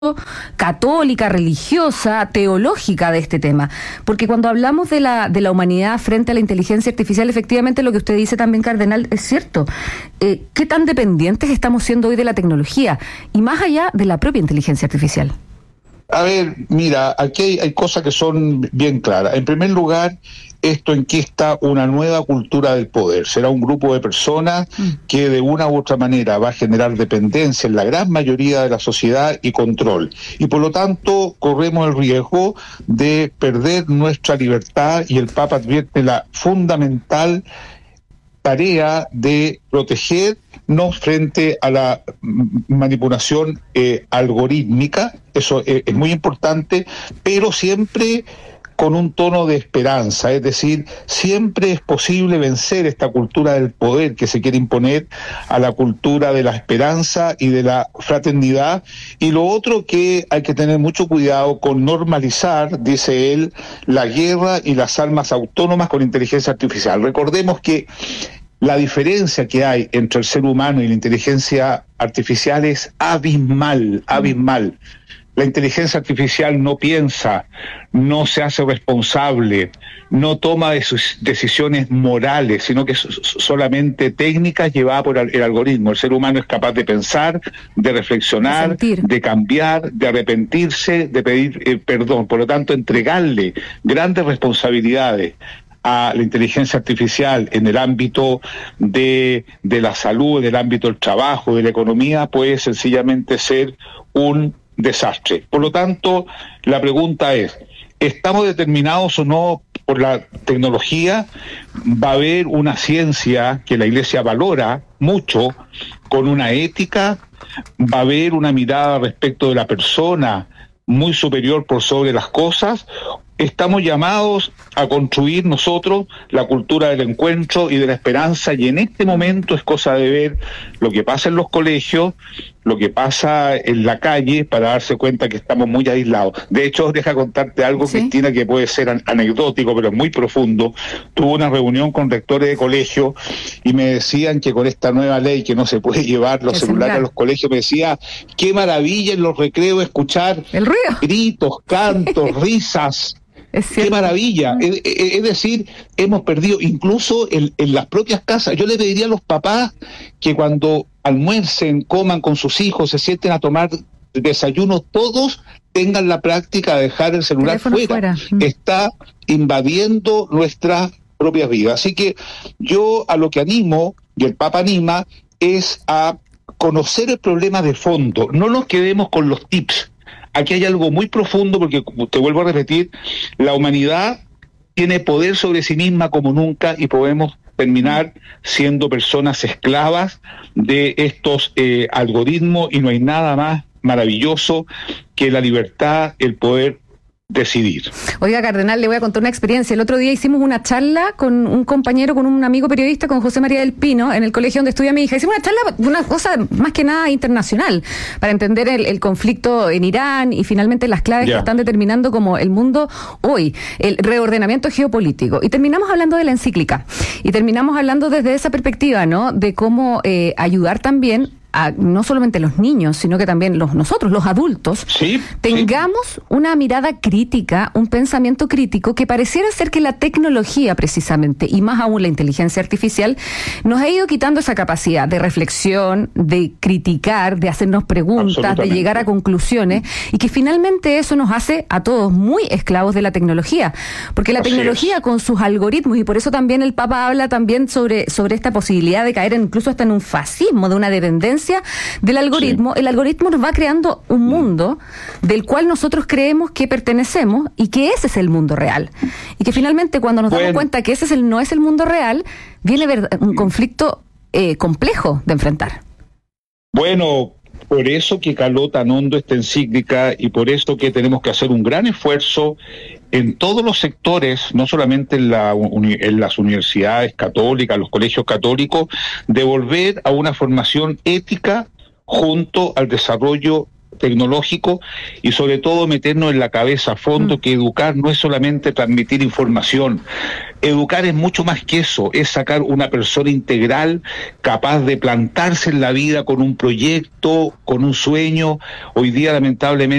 católica, religiosa, teológica de este tema. Porque cuando hablamos de la humanidad frente a la inteligencia artificial, efectivamente lo que usted dice también, Cardenal, es cierto. ¿Qué tan dependientes estamos siendo hoy de la tecnología? Y más allá de la propia inteligencia artificial. A ver, mira, aquí hay cosas que son bien claras. En primer lugar, esto enquista una nueva cultura del poder. Será un grupo de personas que de una u otra manera va a generar dependencia en la gran mayoría de la sociedad y control. Y por lo tanto corremos el riesgo de perder nuestra libertad, y el Papa advierte la fundamental tarea de protegernos frente a la manipulación algorítmica. Eso es muy importante, pero siempre con un tono de esperanza, es decir, siempre es posible vencer esta cultura del poder que se quiere imponer a la cultura de la esperanza y de la fraternidad. Y lo otro, que hay que tener mucho cuidado con normalizar, dice él, la guerra y las armas autónomas con inteligencia artificial. Recordemos que la diferencia que hay entre el ser humano y la inteligencia artificial es abismal, abismal. La inteligencia artificial no piensa, no se hace responsable, no toma decisiones morales, sino que solamente técnicas llevadas por el algoritmo. El ser humano es capaz de pensar, de reflexionar, de cambiar, de arrepentirse, de pedir perdón. Por lo tanto, entregarle grandes responsabilidades a la inteligencia artificial en el ámbito de la salud, en el ámbito del trabajo, de la economía, puede sencillamente ser un desastre. Por lo tanto, la pregunta es, ¿estamos determinados o no por la tecnología? Va a haber una ciencia que la Iglesia valora mucho, con una ética, va a haber una mirada respecto de la persona muy superior por sobre las cosas. Estamos llamados a construir nosotros la cultura del encuentro y de la esperanza, y en este momento es cosa de ver lo que pasa en los colegios, lo que pasa en la calle, para darse cuenta que estamos muy aislados. De hecho, deja contarte algo, ¿sí?, Cristina, que puede ser anecdótico, pero es muy profundo. Tuve una reunión con rectores de colegio y me decían que con esta nueva ley que no se puede llevar los celulares a los colegios, me decía, qué maravilla en los recreos escuchar el ruido, gritos, cantos, risas. ¡Qué maravilla! Es decir, hemos perdido, incluso en las propias casas. Yo le pediría a los papás que cuando almuercen, coman con sus hijos, se sienten a tomar desayuno, todos tengan la práctica de dejar el celular fuera. Está invadiendo nuestras propias vidas. Así que yo a lo que animo, y el Papa anima, es a conocer el problema de fondo. No nos quedemos con los tips. Aquí hay algo muy profundo, porque, te vuelvo a repetir, la humanidad tiene poder sobre sí misma como nunca, y podemos terminar siendo personas esclavas de estos algoritmos, y no hay nada más maravilloso que la libertad, el poder decidir. Oiga, Cardenal, le voy a contar una experiencia. El otro día hicimos una charla con un compañero, con un amigo periodista, con José María del Pino, en el colegio donde estudia mi hija. Hicimos una charla, una cosa más que nada internacional, para entender el conflicto en Irán y finalmente las claves que están determinando como el mundo hoy, el reordenamiento geopolítico. Y terminamos hablando de la encíclica. Y terminamos hablando desde esa perspectiva, ¿no?, de cómo ayudar también a no solamente los niños, sino que también nosotros, los adultos, tengamos una mirada crítica, un pensamiento crítico, que pareciera ser que la tecnología precisamente, y más aún la inteligencia artificial, nos ha ido quitando esa capacidad de reflexión, de criticar, de hacernos preguntas, de llegar a conclusiones, y que finalmente eso nos hace a todos muy esclavos de la tecnología, porque la tecnología con sus algoritmos, y por eso también el Papa habla también sobre esta posibilidad de caer incluso hasta en un fascismo, de una dependencia del algoritmo. El algoritmo nos va creando un mundo del cual nosotros creemos que pertenecemos, y que ese es el mundo real, y que finalmente cuando nos damos cuenta que ese no es el mundo real, viene un conflicto complejo de enfrentar. Bueno, por eso que caló tan hondo esta encíclica, y por eso que tenemos que hacer un gran esfuerzo en todos los sectores, no solamente en las universidades católicas, los colegios católicos, de volver a una formación ética junto al desarrollo tecnológico y sobre todo meternos en la cabeza a fondo que educar no es solamente transmitir información. Educar es mucho más que eso, es sacar una persona integral capaz de plantarse en la vida con un proyecto, con un sueño. Hoy día lamentablemente